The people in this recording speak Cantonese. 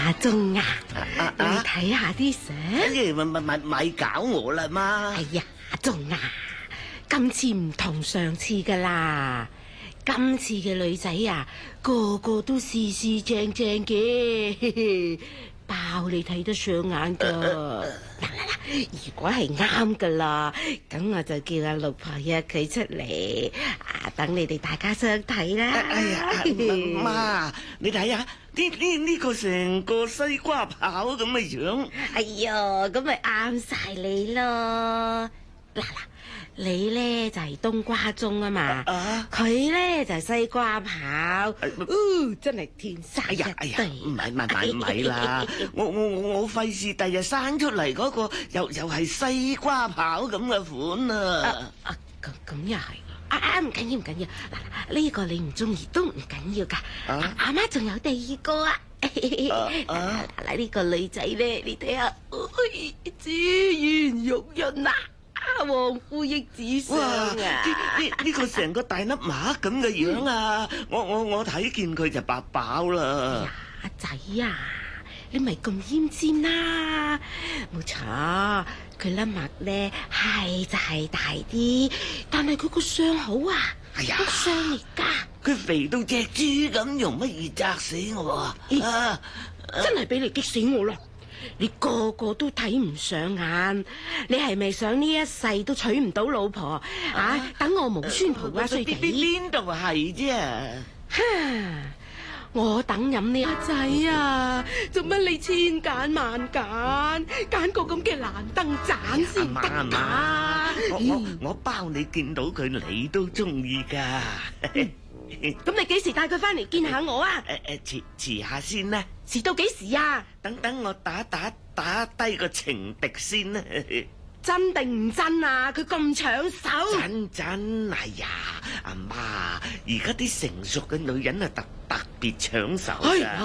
阿忠啊，你睇下啲相。 咪搞我啦媽！ 哎呀，阿忠啊，今次唔同上次噶啦，今次嘅女仔啊，個個都四四正正嘅，包你睇得上眼噶。嗱，如果係啱噶啦，咁我就叫阿老婆約佢出嚟，等你哋大家相睇啦。 哎呀，媽，你睇下呢個成個西瓜刨咁嘅樣。 哎喲，咁咪啱晒你咯。嗱，你咧就係冬瓜盅啊嘛，佢咧就係西瓜刨，真係天生一對。 唔係啦，我費事第日生出嚟嗰個又係西瓜刨咁嘅款啊！ 咁又係，唔緊要。嗱，呢個你唔中意都唔緊要噶，阿媽仲有第二個啊！嗱，呢個女仔咧，你睇下，珠圓玉潤啊！黃膚益紫相啊！ 呢個成個大粒麻咁嘅樣啊！我睇見佢就白飽啦。 阿仔啊，你咪咁奄尖啦！冇錯，佢粒癦咧係就係大啲，但係佢個相好啊！ 哎呀， 相嚟噶， 佢肥到隻豬咁，容乜易砸死我啊！ 真係俾你激死我咯！你個個都睇唔上眼，你係咪想呢一世都娶唔到老婆啊？等我無孫抱啊衰地， 邊度係啫？ 我等飲呢阿仔啊！做乜你千揀萬揀，揀個咁嘅爛燈盞先得啊？ 我包你見到佢，你都中意噶。 咁你幾時帶佢翻嚟見下我啊？ 遲下先啦。 遲到幾時啊？ 等我打低個情敵先啦。 真定唔真啊？佢咁搶手？ 真，哎呀，阿媽，而家啲成熟嘅女人啊特別搶手㗎。